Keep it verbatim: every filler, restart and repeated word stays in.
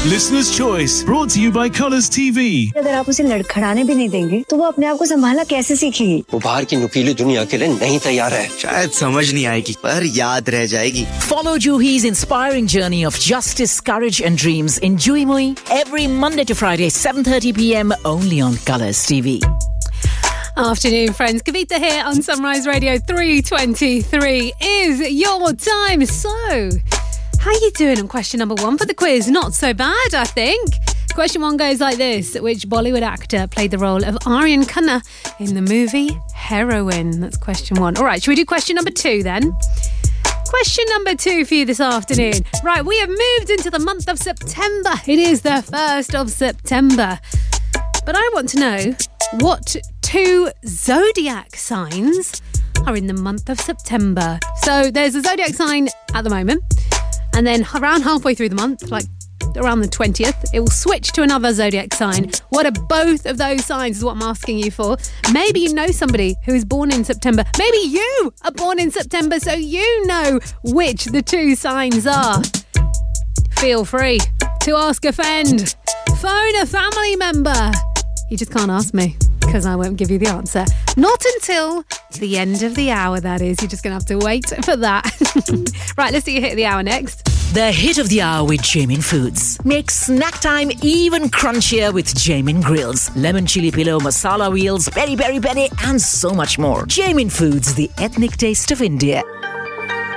Listener's Choice, brought to you by Colours T V. अगर आप उसे लड़खड़ाने भी नहीं देंगे, तो वो अपने आप को संभालना कैसे सीखेगी? वो बाहर की नुकीली दुनिया के लिए नहीं तैयार है। शायद समझ नहीं आएगी, पर याद रह जाएगी। Follow Juhi's inspiring journey of justice, courage and dreams in Juhi Mui every Monday to Friday, seven thirty p.m. only on Colours T V. Afternoon, friends. Kavita here on Sunrise Radio. three twenty-three is your time. So, how you doing on question number one for the quiz? Not so bad, I think. Question one goes like this. Which Bollywood actor played the role of Aryan Khanna in the movie Heroine? That's question one. All right, should we do question number two then? Question number two for you this afternoon. Right, we have moved into the month of September. It is the first of September. But I want to know what two zodiac signs are in the month of September. So there's a zodiac sign at the moment, and then around halfway through the month, like around the twentieth, it will switch to another zodiac sign. What are both of those signs is what I'm asking you for. Maybe you know somebody who is born in September. Maybe you are born in September, so you know which the two signs are. Feel free to ask a friend, phone a family member. You just can't ask me, because I won't give you the answer. Not until the end of the hour, that is. You're just going to have to wait for that. Right, let's do your hit of the hour next. The hit of the hour with Jamin Foods. Make snack time even crunchier with Jamin Grills. Lemon chili pillow, masala wheels, peri peri peri, and so much more. Jamin Foods, the ethnic taste of India.